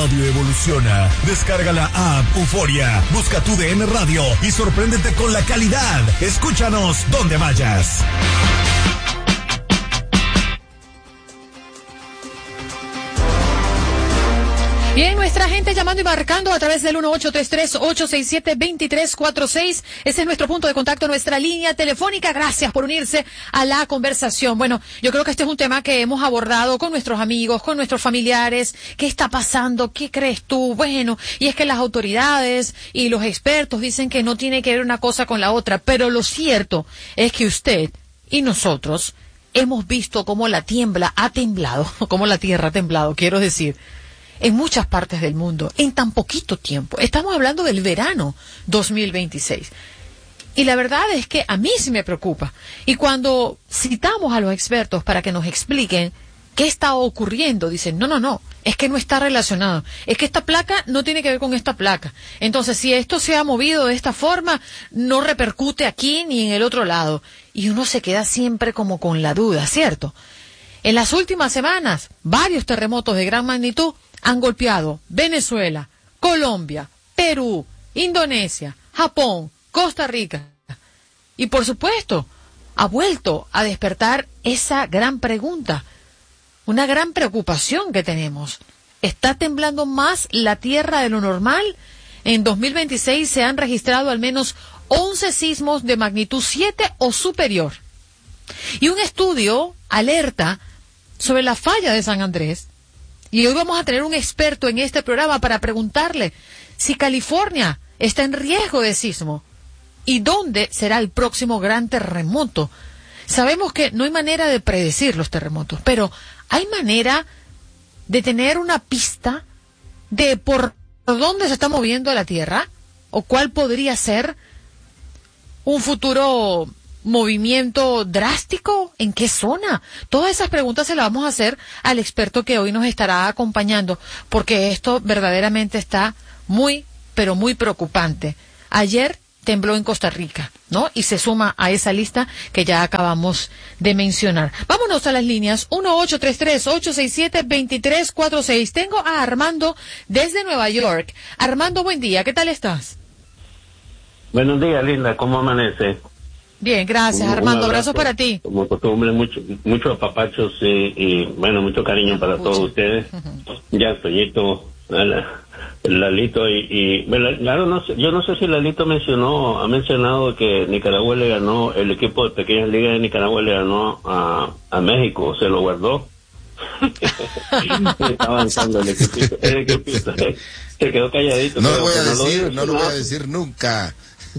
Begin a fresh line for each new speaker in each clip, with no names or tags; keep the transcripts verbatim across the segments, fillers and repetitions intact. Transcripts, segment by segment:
radio evoluciona. Descarga la app Euforia, busca tu D N Radio y sorpréndete con la calidad. Escúchanos donde vayas.
Bien, nuestra gente llamando y marcando a través del uno ocho tres tres, ocho seis siete, dos tres cuatro seis. Ese es nuestro punto de contacto, nuestra línea telefónica. Gracias por unirse a la conversación. Bueno, yo creo que este es un tema que hemos abordado con nuestros amigos, con nuestros familiares. ¿Qué está pasando? ¿Qué crees tú? Bueno, y es que las autoridades y los expertos dicen que no tiene que ver una cosa con la otra, pero lo cierto es que usted y nosotros hemos visto cómo la tiembla ha temblado, cómo la tierra ha temblado, quiero decir, en muchas partes del mundo, en tan poquito tiempo. Estamos hablando del verano dos mil veintiséis. Y la verdad es que a mí sí me preocupa. Y cuando citamos a los expertos para que nos expliquen qué está ocurriendo, dicen, no, no, no, es que no está relacionado. Es que esta placa no tiene que ver con esta placa. Entonces, si esto se ha movido de esta forma, no repercute aquí ni en el otro lado. Y uno se queda siempre como con la duda, ¿cierto? En las últimas semanas, varios terremotos de gran magnitud han golpeado Venezuela, Colombia, Perú, Indonesia, Japón, Costa Rica. Y por supuesto, ha vuelto a despertar esa gran pregunta, una gran preocupación que tenemos. ¿Está temblando más la tierra de lo normal? En dos mil veintiséis se han registrado al menos once sismos de magnitud siete o superior. Y un estudio alerta sobre la falla de San Andrés. Y hoy vamos a tener un experto en este programa para preguntarle si California está en riesgo de sismo y dónde será el próximo gran terremoto. Sabemos que no hay manera de predecir los terremotos, pero ¿hay manera de tener una pista de por dónde se está moviendo la Tierra? ¿O cuál podría ser un futuro movimiento drástico? ¿En qué zona? Todas esas preguntas se las vamos a hacer al experto que hoy nos estará acompañando, porque esto verdaderamente está muy, pero muy preocupante. Ayer tembló en Costa Rica, ¿no? Y se suma a esa lista que ya acabamos de mencionar. Vámonos a las líneas uno ocho tres tres, ocho seis siete, dos tres cuatro seis. Tengo a Armando desde Nueva York. Armando, buen día, ¿qué tal estás?
Buenos días, linda, ¿cómo amanece?
Bien, gracias,
Un,
Armando.
un
Abrazos para ti.
Como costumbre, mucho, muchos papachos y, y, bueno, mucho cariño para todos ustedes. Uh-huh. Ya, Toñito, Lalito y, y bueno, claro, no sé, yo no sé si Lalito mencionó, ha mencionado que Nicaragua le ganó, el equipo de Pequeñas Ligas de Nicaragua le ganó a, a México, se lo guardó. Está avanzando el equipito, el equipito, se quedó calladito.
No lo voy a decir, no lo voy a decir nunca.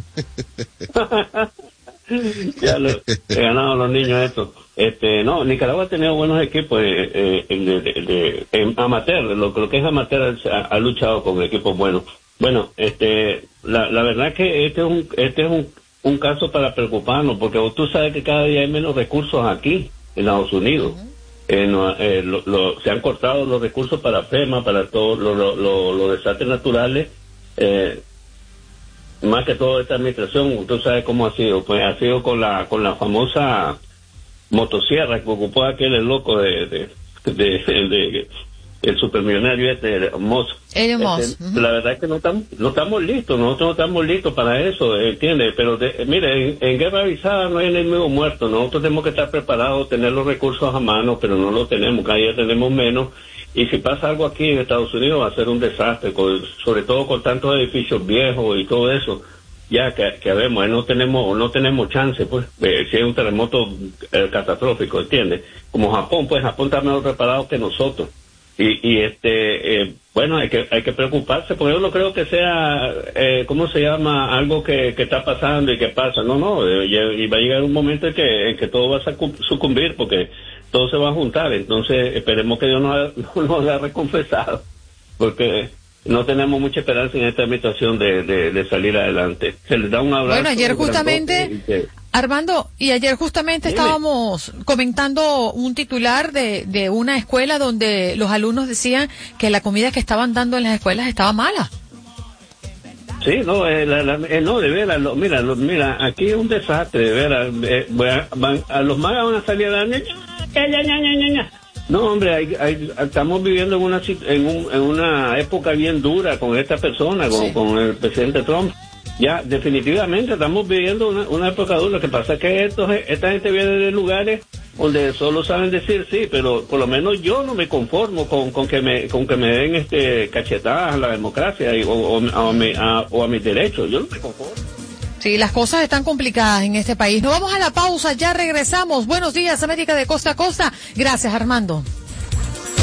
Ya lo he ganado a los niños esto. Este, no, Nicaragua ha tenido buenos equipos eh, eh, de, de, de, de amateur, lo, lo que es amateur ha, ha luchado con equipos buenos. Bueno, este, la, la verdad que este es un, este es un, un caso para preocuparnos, porque tú sabes que cada día hay menos recursos aquí en Estados Unidos. Uh-huh. Eh, no, eh, lo, lo, se han cortado los recursos para FEMA, para todos los lo, lo, lo desastres naturales. Eh, más que todo esta administración, tú sabes cómo ha sido, pues ha sido con la con la famosa motosierra que ocupó aquel el loco de de, de, de, de el supermillonario este Musk.
Elon Musk.
Este, uh-huh. La verdad es que no estamos no estamos listos, nosotros no estamos listos para eso, ¿entiendes? Pero de, mire, en, en guerra avisada no hay enemigo muerto, nosotros tenemos que estar preparados, tener los recursos a mano, pero no los tenemos, cada día tenemos menos. Y si pasa algo aquí en Estados Unidos va a ser un desastre, con, sobre todo con tantos edificios viejos y todo eso. Ya que, que vemos, eh, no tenemos no tenemos chance, pues, eh, si hay un terremoto eh, catastrófico, ¿entiendes? Como Japón, pues Japón está mejor preparado que nosotros. Y, y este, eh, bueno, hay que hay que preocuparse, porque yo no creo que sea, eh, ¿cómo se llama? Algo que, que está pasando y que pasa. No, no, eh, y va a llegar un momento en que, en que todo va a sucumbir, porque todo se va a juntar. Entonces, esperemos que Dios nos, nos haya reconfesado, porque no tenemos mucha esperanza en esta administración de, de, de salir adelante. Se les da un abrazo.
Bueno, ayer justamente, que... Armando, y ayer justamente Dime. estábamos comentando un titular de, de una escuela donde los alumnos decían que la comida que estaban dando en las escuelas estaba mala.
Sí, no, eh, la, la, eh, no, de veras, lo, mira, lo, mira, aquí es un desastre, de veras. Eh, van, a los magas van a salir a dar, ña, ña, ña, ña, ña. No, hombre, hay, hay, estamos viviendo en una en, un, en una época bien dura con esta persona, con, sí. con el presidente Trump. Ya, definitivamente estamos viviendo una, una época dura. Lo que pasa es que estos, esta gente viene de lugares donde solo saben decir sí, pero por lo menos yo no me conformo con, con que me con que me den este cachetadas a la democracia y, o, o, a, mi, a, o a mis derechos. Yo no me conformo.
Sí, las cosas están complicadas en este país. Nos vamos a la pausa, ya regresamos. Buenos días, América de costa a costa. Gracias, Armando.